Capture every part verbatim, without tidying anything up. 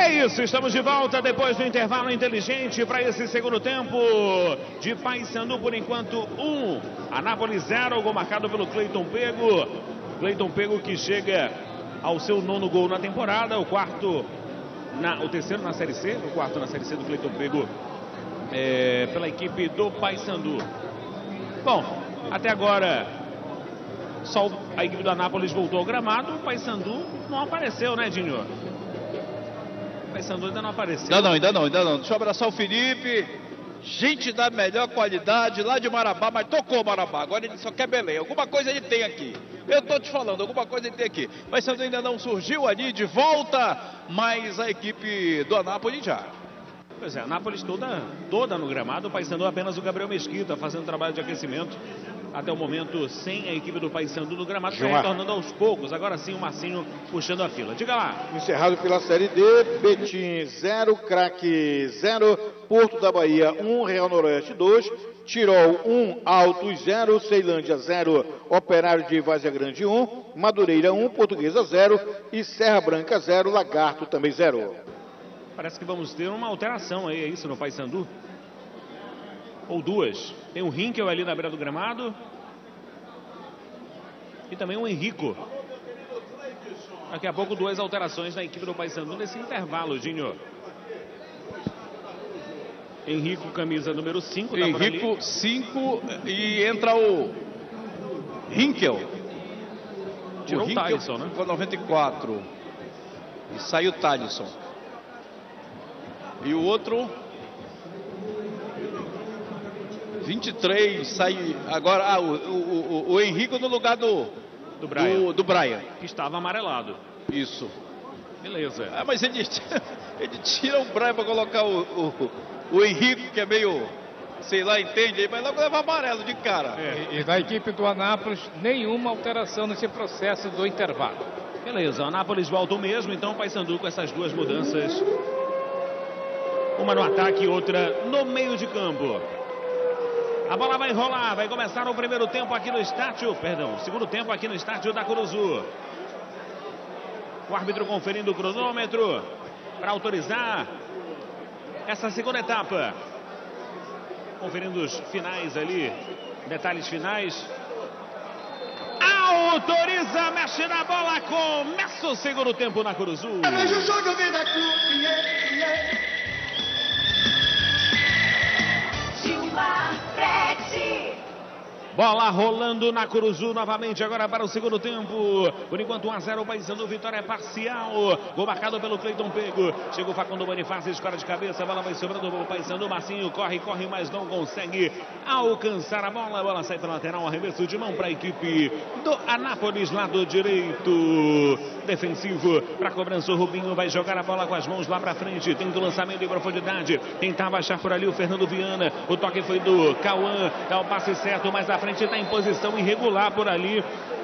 É isso, estamos de volta depois do intervalo inteligente para esse segundo tempo de Paysandu, por enquanto um, Anápolis zero, gol marcado pelo Cleiton Pego. Cleiton Pego que chega ao seu nono gol na temporada, o quarto, na, o terceiro na Série C, o quarto na Série C do Cleiton Pego é, pela equipe do Paysandu. Bom, até agora só a equipe do Anápolis voltou ao gramado, o Paysandu não apareceu, né, Dinho? O Paysandu ainda não apareceu. Ainda não, ainda não, ainda não. Deixa eu abraçar o Felipe. Gente da melhor qualidade lá de Marabá, mas tocou Marabá. Agora ele só quer Belém. Alguma coisa ele tem aqui. Eu tô te falando, alguma coisa ele tem aqui. O Paysandu ainda não surgiu ali de volta, mas a equipe do Anápolis já. Pois é, a Anápolis toda, toda no gramado, o Paysandu apenas o Gabriel Mesquita fazendo trabalho de aquecimento. Até o momento sem a equipe do Paysandu no gramado, está retornando aos poucos. Agora sim o Marcinho puxando a fila. Diga lá. Encerrado pela Série D, Betim zero, Craque zero, Porto da Bahia um, Real Noroeste dois, Tirol um, Altos zero, Ceilândia zero, Operário de Várzea Grande um, Madureira um, Portuguesa zero e Serra Branca zero, Lagarto também zero. Parece que vamos ter uma alteração aí, é isso, no Paysandu? Ou duas. Tem o Rinkel ali na beira do gramado. E também o Henrico. Daqui a pouco duas alterações na equipe do Paysandu nesse intervalo, Dinho. Henrico, camisa número cinco. Henrico, cinco e entra o Rinkel. Tirou o, o Thalisson, né? Com noventa e quatro. E saiu o Thalisson. E o outro... vinte e três, sai agora, ah, o, o, o, o Henrico no lugar do, do, Brian. do, do Brian. Que estava amarelado. Isso. Beleza. Ah, mas ele, ele tira o Brian para colocar o, o, o Henrico, que é meio, sei lá, entende, mas logo leva amarelo de cara. É. E, e da equipe do Anápolis, nenhuma alteração nesse processo do intervalo. Beleza, o Anápolis volta o mesmo, então o Paysandu com essas duas mudanças. Uma no ataque e outra no meio de campo. A bola vai rolar, vai começar o primeiro tempo aqui no estádio, perdão, segundo tempo aqui no estádio da Curuzu. O árbitro conferindo o cronômetro para autorizar essa segunda etapa. Conferindo os finais ali, detalhes finais. Autoriza, mexe na bola, começa o segundo tempo na Curuzu. Bola rolando na Curuzu novamente agora para o segundo tempo. Por enquanto um a zero, o Paysandu, vitória parcial. Gol marcado pelo Cleiton Pego. Chega o Facundo Bonifácio, escora de cabeça. A bola vai sobrando para o Paysandu. Marcinho corre, corre, mas não consegue alcançar a bola. A bola sai para a lateral, arremesso de mão para a equipe do Anápolis, lado direito. Defensivo para cobrança. O Rubinho vai jogar a bola com as mãos lá para frente. Tenta o lançamento em profundidade. Tentava achar por ali o Fernando Viana. O toque foi do Cauã. Dá o passe certo, mas à frente está em posição irregular por ali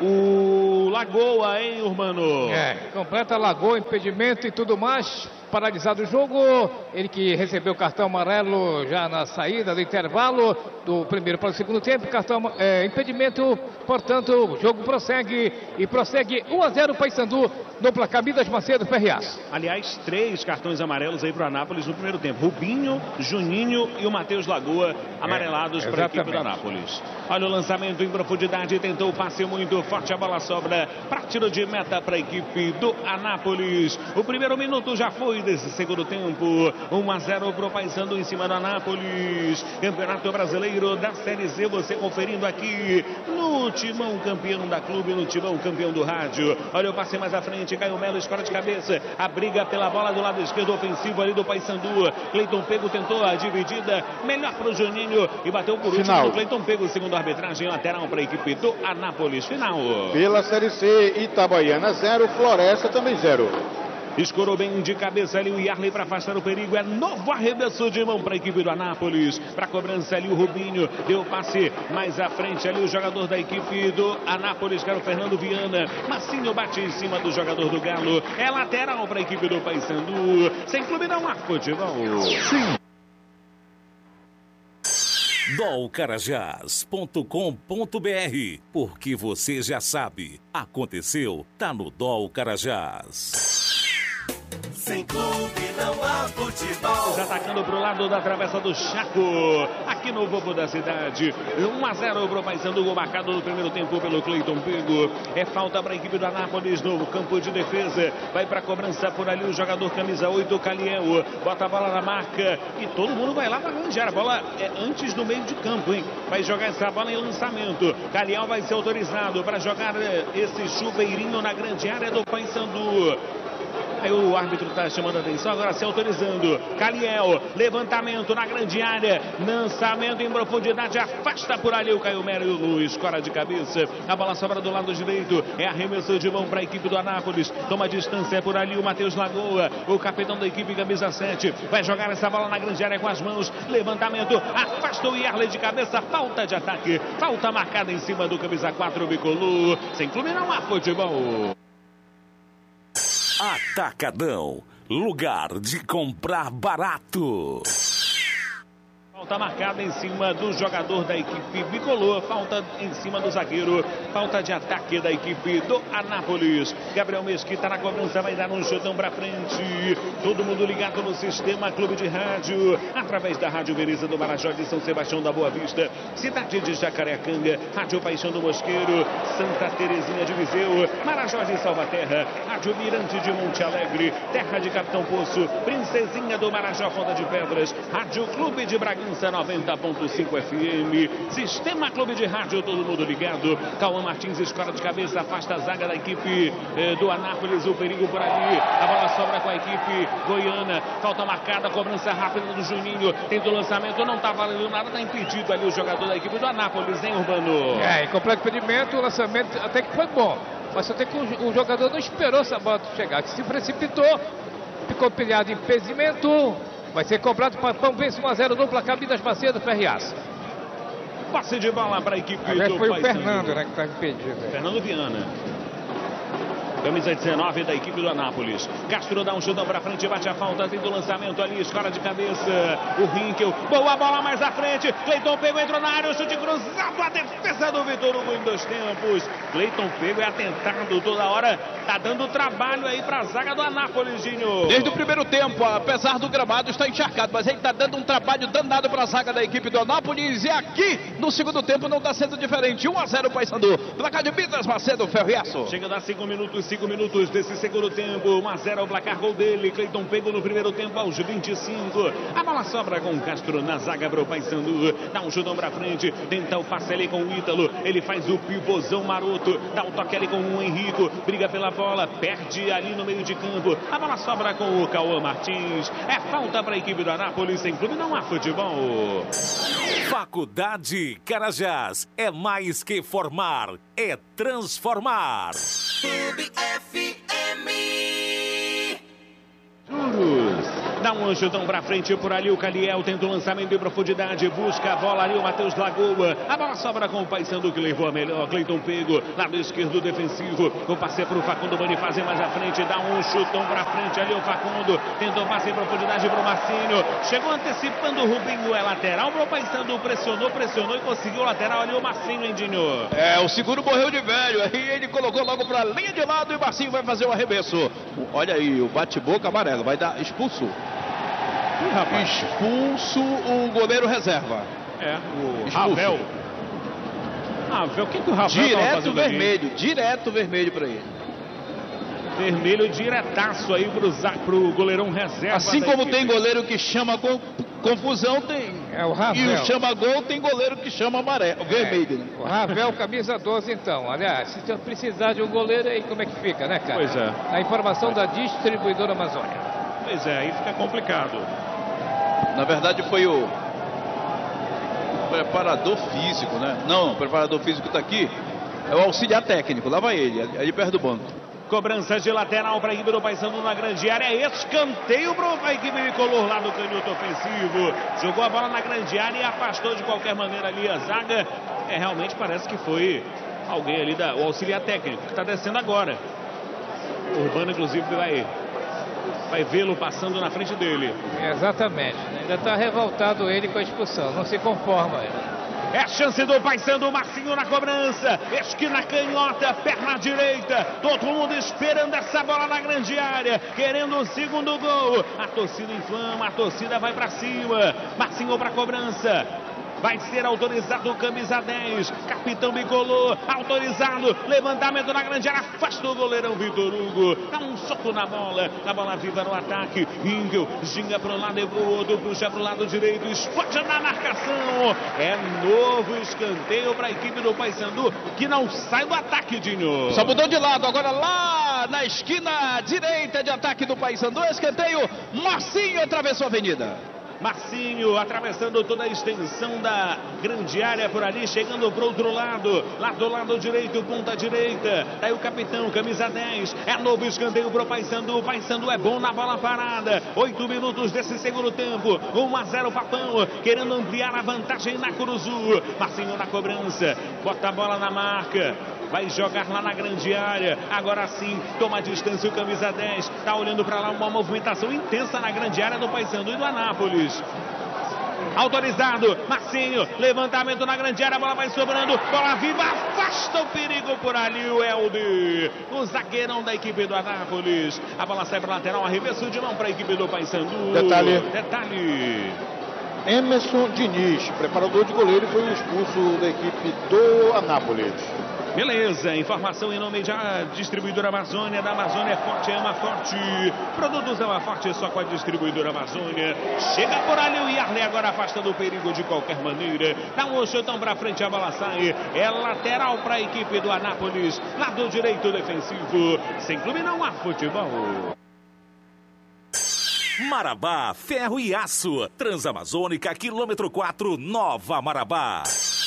o Lagoa, hein, Urbano? É, completa Lagoa, impedimento e tudo mais. Paralisado o jogo, ele que recebeu o cartão amarelo já na saída do intervalo do primeiro para o segundo tempo, cartão é, impedimento, portanto o jogo prossegue e prossegue um a zero Paysandu no placar Midas Macedo Ferriaço. Aliás, três cartões amarelos aí para o Anápolis no primeiro tempo, Rubinho, Juninho e o Matheus Lagoa amarelados é, para a equipe do Anápolis. Olha o lançamento em profundidade, tentou o passe muito forte, a bola sobra para tiro de meta para a equipe do Anápolis. O primeiro minuto já foi desse segundo tempo, um a zero para o Paysandu em cima do Anápolis. Campeonato Brasileiro da Série C, você conferindo aqui no Timão campeão da clube, no Timão campeão do rádio. Olha o passe mais à frente, Caio Melo, escora de cabeça, a briga pela bola do lado esquerdo ofensivo ali do Paysandu. Cleiton Pego tentou a dividida, melhor para o Juninho e bateu por último no Cleiton Pego, segundo a arbitragem, lateral para a equipe do Anápolis. Final. Pela Série C, Itabaiana zero, Floresta também zero. Escorou bem de cabeça ali o Yarley para afastar o perigo. É novo arremesso de mão para a equipe do Anápolis. Para a cobrança ali o Rubinho. Deu o passe mais à frente ali o jogador da equipe do Anápolis, que era o Fernando Viana. Massinho bate em cima do jogador do Galo. É lateral para a equipe do Paysandu. Sem clube não há futebol. Sim. dol carajás ponto com ponto br, porque você já sabe, aconteceu, tá no Dol Carajás. Sem clube atacando para o lado da travessa do Chaco, aqui no Vovô da Cidade. um a zero para o Paysandu, gol marcado no primeiro tempo pelo Cleiton Pego. É falta para a equipe do Anápolis no campo de defesa. Vai para a cobrança por ali o jogador camisa oito, Caliel. Bota a bola na marca e todo mundo vai lá para arranjar. A bola é antes do meio de campo, hein? Vai jogar essa bola em lançamento. Caliel vai ser autorizado para jogar esse chuveirinho na grande área do Paysandu. Aí o árbitro está chamando a atenção, agora se autorizando. Caliel, levantamento na grande área, lançamento em profundidade, afasta por ali o Caio Mério Luiz, escora de cabeça. A bola sobra do lado direito, é arremesso de mão para a equipe do Anápolis. Toma distância por ali o Matheus Lagoa, o capitão da equipe camisa sete. Vai jogar essa bola na grande área com as mãos. Levantamento, afasta o Yarley de cabeça, falta de ataque. Falta marcada em cima do camisa quatro, Bicolor. Sem clube não há futebol. Atacadão, lugar de comprar barato. Falta marcada em cima do jogador da equipe Bicolor, falta em cima do zagueiro, falta de ataque da equipe do Anápolis. Gabriel Mesquita na cobrança, vai dar um chutão pra frente. Todo mundo ligado no Sistema Clube de Rádio, através da Rádio Beleza do Marajó de São Sebastião da Boa Vista, cidade de Jacareacanga, Rádio Paixão do Mosqueiro, Santa Terezinha de Viseu, Marajó de Salvaterra, Rádio Mirante de Monte Alegre, Terra de Capitão Poço, Princesinha do Marajó, Fonta de Pedras, Rádio Clube de Bragança noventa ponto cinco F M, Sistema Clube de Rádio, todo mundo ligado. Cauã Martins, escora de cabeça, afasta a zaga da equipe eh, do Anápolis, o perigo por ali, a bola sobra com a equipe goiana, falta marcada, cobrança rápida do Juninho, tenta o lançamento, não tá valendo nada, tá impedido ali o jogador da equipe do Anápolis, hein, Urbano? É, em completo impedimento, o lançamento até que foi bom, mas até que o, o jogador não esperou essa bola chegar, que se precipitou, ficou pilhado em impedimento. Vai ser cobrado para Pão Vence um a zero no placar Minas Macedo, Ferriaça. Passe de bola para a equipe Aliás, do foi Paysandu. o Fernando, né, que está impedido. Aí. Fernando Viana. Camisa dezenove da equipe do Anápolis. Castro dá um chutão para frente, bate a falta, tem do lançamento ali, escora de cabeça. O Rinkel, boa bola mais à frente. Cleiton Pego entrou na área, o chute cruzado, a defesa do Vitor Hugo em dois tempos. Cleiton Pego é atentado toda hora, tá dando trabalho aí para a zaga do Anápolis, Ginho. Desde o primeiro tempo, apesar do gramado estar encharcado, mas ele tá dando um trabalho danado para a zaga da equipe do Anápolis. E aqui no segundo tempo não está sendo diferente. um a zero Paysandu. Placar de Minas Macedo, Ferriaço. Chega a dar cinco minutos. cinco minutos desse segundo tempo, um a zero o placar, gol dele, Cleiton Pego no primeiro tempo aos vinte e cinco, a bola sobra com Castro na zaga para o Paysandu, dá um chutão para frente, tenta o passe ali com o Ítalo, ele faz o pivôzão maroto, dá um toque ali com o Henrico, briga pela bola, perde ali no meio de campo, a bola sobra com o Cauã Martins, é falta para a equipe do Anápolis, sem clube não há futebol. Faculdade Carajás, é mais que formar, é transformar. Clube F M. Juros. Dá um chutão pra frente por ali o Caliel, tenta o lançamento em profundidade, busca a bola ali o Matheus Lagoa, a bola sobra com o Paysandu que levou a melhor, Cleiton Pego, lado esquerdo defensivo, o passe pro Facundo Bonifazzi mais à frente, dá um chutão pra frente ali o Facundo, tenta o passe em profundidade pro Marcinho, chegou antecipando o Rubinho, é lateral pro Paysandu, pressionou, pressionou e conseguiu o lateral ali o Marcinho, hein, Dinho? É, o seguro morreu de velho, aí ele colocou logo pra linha de lado e o Marcinho vai fazer o arremesso. Olha aí, o bate-boca amarelo, vai dar expulso. Ih, expulso o goleiro reserva. É, o expulso. Ravel. Ravel, o que, que o Ravel Direto vermelho, aqui? Direto vermelho pra ele. Vermelho diretaço aí pro, pro goleirão reserva. Assim como equipe. Tem goleiro que chama com, confusão, tem. É o Ravel. E o chama gol, tem goleiro que chama amarelo, é, vermelho. Né? O Ravel, camisa doze, então. Aliás, se você precisar de um goleiro aí, como é que fica, né, cara? Pois é. A informação da distribuidora Amazônia. Pois é, aí fica complicado. Na verdade foi o preparador físico, né? Não, o preparador físico está aqui. É o auxiliar técnico, lá vai ele, ali perto do banco. Cobrança de lateral para a equipe do Paysandu na grande área. Escanteio para a equipe bicolor lá do canhoto ofensivo. Jogou a bola na grande área e afastou de qualquer maneira ali a zaga. É, realmente parece que foi alguém ali, da, o auxiliar técnico, que está descendo agora. O Urbano, inclusive, vai... vai vê-lo passando na frente dele. Exatamente. Ainda está revoltado ele com a expulsão. Não se conforma ele. É a chance do Paysandu, Marcinho na cobrança. Esquina canhota, perna direita. Todo mundo esperando essa bola na grande área. Querendo o segundo gol. A torcida inflama, a torcida vai pra cima. Marcinho pra cobrança. Vai ser autorizado o camisa dez. Capitão Bicolor, autorizado. Levantamento na grande área. Afasta o goleirão Vitor Hugo. Dá um soco na bola. A bola viva no ataque. Ingel ginga para um lado e para o outro. Puxa para o lado direito. Explode na marcação. É novo escanteio para a equipe do Paysandu, que não sai do ataque, Dinho. Só mudou de lado. Agora lá na esquina direita de ataque do Paysandu. Escanteio. Marcinho atravessou a avenida. Marcinho atravessando toda a extensão da grande área por ali, chegando para o outro lado, lá do lado direito, ponta direita. Tá aí o capitão, camisa dez. É novo escanteio para o Paysandu. O Paysandu é bom na bola parada. Oito minutos desse segundo tempo. um a zero Papão, querendo ampliar a vantagem na Curuzu. Marcinho na cobrança, bota a bola na marca. Vai jogar lá na grande área. Agora sim, toma a distância o camisa dez. Tá olhando para lá, uma movimentação intensa na grande área do Paysandu e do Anápolis. Autorizado, Marcinho, levantamento na grande área, a bola vai sobrando, bola viva, afasta o perigo por ali o Helder, o zagueirão da equipe do Anápolis. A bola sai para a lateral, arremesso de mão para a equipe do Paysandu. Detalhe. Detalhe. Emerson Diniz, preparador de goleiro, foi o expulso da equipe do Anápolis. Beleza, informação em nome da distribuidora Amazônia, da Amazônia Forte, Ama Forte. Produtos Ama Forte só com a distribuidora Amazônia. Chega por ali o Yarley, agora afasta do perigo de qualquer maneira. Dá um chutão pra frente, a bola sai. É lateral para a equipe do Anápolis. Lado direito defensivo. Sem clube não há futebol. Marabá, ferro e aço. Transamazônica, quilômetro quatro, Nova Marabá.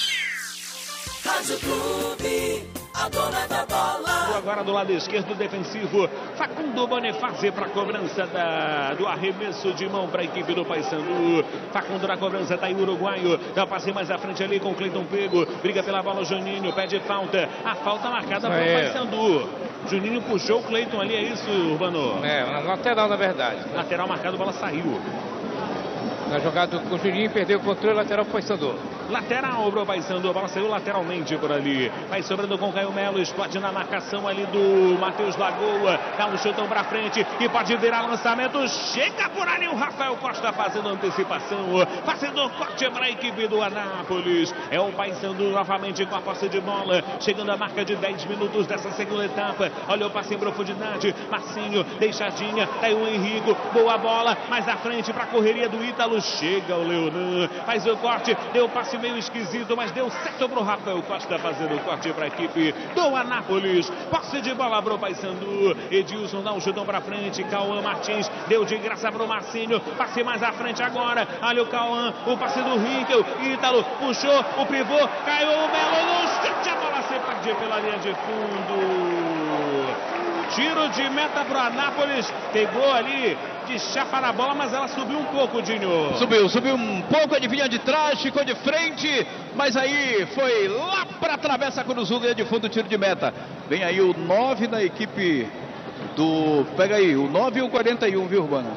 Rádio Clube, a dona da bola. Agora do lado esquerdo defensivo, Facundo Bonifácio para a cobrança da, do arremesso de mão para a equipe do Paysandu. Facundo na cobrança, tá aí o uruguaio, dá um passe mais à frente ali com o Cleiton Pego, briga pela bola o Juninho, pede falta, a falta marcada para o Paysandu. Juninho puxou o Cleiton ali, é isso, Urbano? É, na lateral na verdade. Lateral marcado, a bola saiu. Na jogada com o Juninho, perdeu o controle, lateral pro Paysandu. Lateral pro Paysandu, a bola saiu lateralmente por ali. Vai sobrando com o Caio Melo, explode na marcação ali do Matheus Lagoa. Dá um chutão pra frente e pode virar lançamento. Chega por ali o Rafael Costa fazendo antecipação, fazendo corte para a equipe do Anápolis. É o Paysandu novamente com a posse de bola, chegando a marca de dez minutos dessa segunda etapa. Olha o passe em profundidade, Marcinho, deixadinha, tá aí o Henrico, boa bola, mais à frente para a correria do Ítalo. Chega o Leonan, faz o corte, deu o passe meio esquisito, mas deu certo pro Rafael Costa fazendo o corte para a equipe do Anápolis. Posse de bola pro Paysandu. Edilson dá um chutão para frente, Cauã Martins deu de graça pro Marcinho, passe mais à frente agora. Olha o Cauã, o passe do Rinkel, Ítalo puxou o pivô, caiu o Melo no chute, a bola se perde pela linha de fundo. Tiro de meta pro Anápolis, pegou ali de chapa na bola, mas ela subiu um pouco, Dinho. Subiu, subiu um pouco, adivinha de trás, ficou de frente, mas aí foi lá para a travessa Curuzu, linha de fundo, tiro de meta. Vem aí o nove da equipe do... Pega aí, o nove e o quarenta e um, viu, Urbano?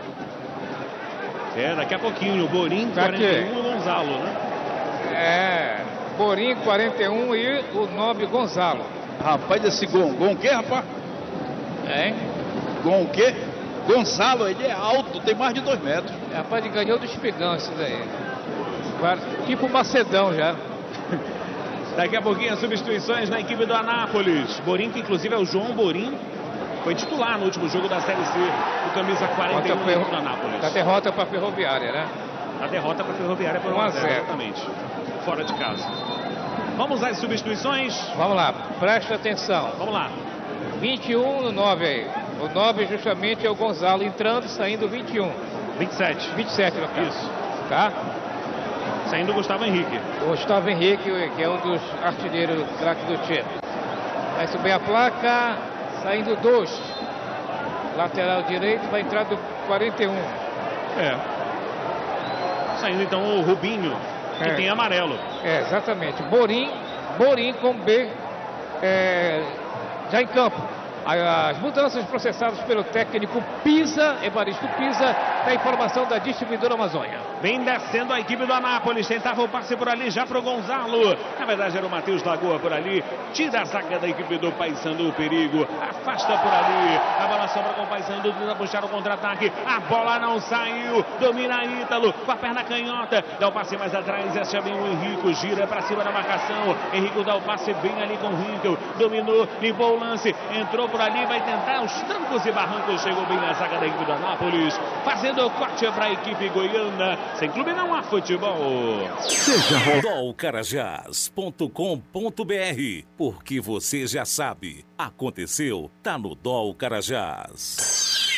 É, daqui a pouquinho, o Borim, tá quarenta e um e o Gonzalo, né? É, Borim, quarenta e um e o nove, Gonzalo. Rapaz, esse Gon, Gon o quê, rapaz? É, Gon o quê? Gonzalo, ele é alto, tem mais de dois metros. É, rapaz, ele ganhou do Espigão isso daí. Tipo Macedão já. Daqui a pouquinho as substituições na equipe do Anápolis. Borim, que inclusive é o João Borim, foi titular no último jogo da Série C, o camisa quarenta e um ferro... do Anápolis. A derrota para a Ferroviária, né? A derrota para a Ferroviária por um a zero, exatamente. Fora de casa. Vamos às substituições? Vamos lá, presta atenção. Vamos lá. vinte e um no nove aí. O nove justamente é o Gonzalo entrando e saindo vinte e um. vinte e sete. vinte e sete no caso. Isso. Tá? Saindo o Gustavo Henrique. O Gustavo Henrique, que é um dos artilheiros craques do time. Vai subir a placa, saindo dois. Lateral direito, vai entrar do quarenta e um. É. Saindo então o Rubinho, que é. tem amarelo. É, exatamente. Borim, Borim com B, é, já em campo. As mudanças processadas pelo técnico Pisa, Evaristo Pisa, da informação da distribuidora Amazônia. Vem descendo a equipe do Anápolis, tentava o passe por ali já para o Gonzalo. Na verdade era o Matheus Lagoa por ali. Tira a zaga da equipe do Paysandu, o perigo. Afasta por ali. A bola sobra com o Paysandu, tenta puxar o contra-ataque. A bola não saiu. Domina Ítalo com a perna canhota. Dá o passe mais atrás. Esse é bem o Henrico. Gira para cima da marcação. Henrico dá o passe bem ali com o Rinkel. Dominou, limpou o lance. Entrou por ali, vai tentar os trancos e barrancos. Chegou bem na zaga da equipe do Anápolis. Fazendo o corte para a equipe goiana. Sem clube não há futebol. Seja dol carajás ponto com ponto br, porque você já sabe. Aconteceu, tá no Dol Carajás.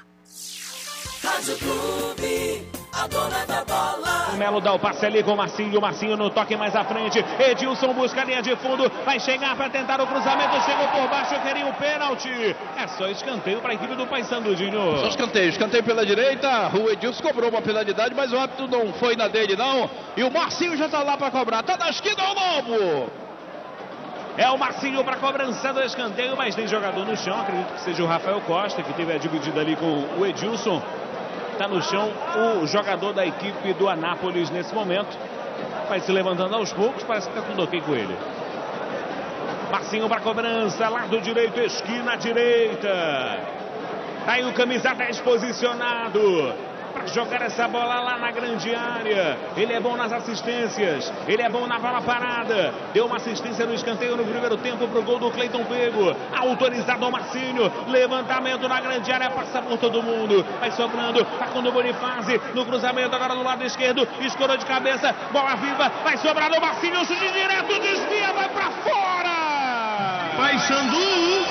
Rádio Clube, a dona da bola. O Melo dá o passe ali com o Marcinho. O Marcinho no toque mais à frente. Edilson busca a linha de fundo. Vai chegar para tentar o cruzamento. Chegou por baixo, queria o pênalti. É só escanteio para a equipe do Paysandu, Dinho. Só escanteio. Escanteio pela direita. O Edilson cobrou uma penalidade, mas o árbitro não foi na dele, não. E o Marcinho já está lá para cobrar. Tá na esquina o Lobo. É o Marcinho para cobrança do escanteio, mas tem jogador no chão. Acredito que seja o Rafael Costa, que teve a dividida ali com o Edilson. Está no chão o jogador da equipe do Anápolis nesse momento. Vai se levantando aos poucos, parece que está tudo ok com ele. Marcinho para cobrança, lado direito, esquina direita. Tá aí o camisa dez posicionado para jogar essa bola lá na grande área. Ele é bom nas assistências, ele é bom na bola parada. Deu uma assistência no escanteio no primeiro tempo para o gol do Cleiton Pego. Autorizado ao Marcinho, levantamento na grande área, passa por todo mundo. Vai sobrando, Facundo Bonifácio no cruzamento agora do lado esquerdo, escorou de cabeça, bola viva, vai sobrar no Marcinho, chute direto, desvia, vai para fora. Paysandu,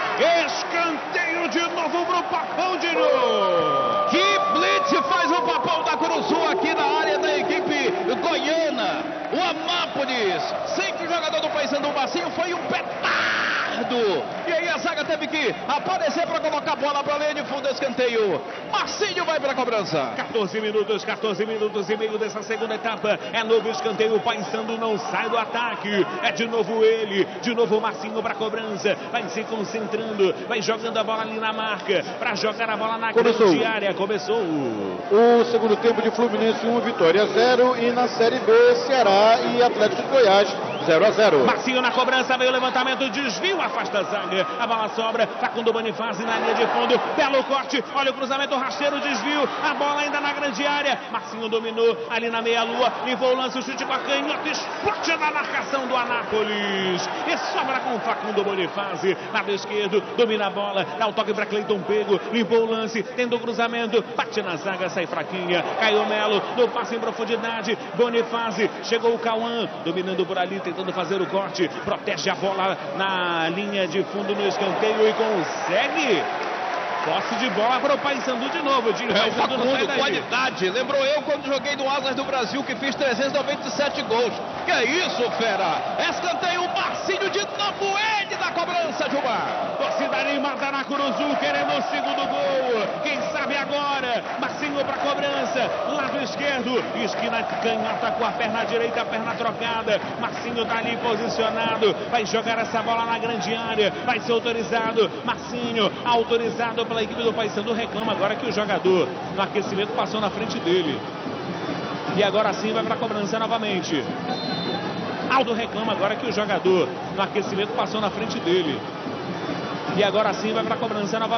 escanteio de novo pro Papão de novo. Que blitz faz o Papão da Curuzu aqui na área da equipe goiana. O Anápolis, sempre o jogador do Paysandu, Marcinho, foi um petardo. E aí a zaga teve que aparecer para colocar a bola para a linha de fundo, escanteio. Marcinho vai para a cobrança. quatorze minutos, quatorze minutos e meio dessa segunda etapa. É novo escanteio, o Paysandu não sai do ataque. É de novo ele, de novo o Marcinho para a cobrança. Vai se concentrando, vai jogando a bola ali na marca, para jogar a bola na Começou. grande área. Começou o segundo tempo de Fluminense, um, Vitória zero. E na Série B, Ceará e Atlético de Goiás, zero a zero. Marcinho na cobrança, veio o levantamento, desvio, afasta a zaga. A bola sobra, Facundo Bonifácio na linha de fundo. Belo corte, olha o cruzamento, rasteiro, desvio. A bola ainda na grande área. Marcinho dominou ali na meia-lua. Limpou o lance, o chute com a canhota. Explode na marcação do Anápolis. E sobra com o Facundo Bonifácio. Lado esquerdo, domina a bola. Dá o toque para Cleiton Pego. Limpou o lance, tendo o cruzamento. Bate na zaga, sai fraquinha. Caiu Melo, no passe em profundidade. Bonifácio, chegou o Cauã. Dominando por ali, tentando fazer o corte. Protege a bola na linha de fundo no escanteio e consegue. Posse de bola para o Paysandu de novo. De é o Facundo, qualidade. Lembrou eu quando joguei no Asas do Brasil, que fiz trezentos e noventa e sete gols. Que é isso, fera? Escanteio, Marcinho de novo, ele na cobrança, Gilmar. Torcida animada na Curuzu, querendo o segundo gol. Quem sabe agora? Marcinho para cobrança, lado esquerdo, esquina canhota com a perna direita, a perna trocada. Marcinho tá ali posicionado, vai jogar essa bola na grande área, vai ser autorizado. Marcinho, autorizado pela equipe do Paysandu, reclama agora que o jogador no aquecimento passou na frente dele. E agora sim vai para a cobrança novamente. Aldo reclama agora que o jogador no aquecimento passou na frente dele. E agora sim vai para a cobrança novamente.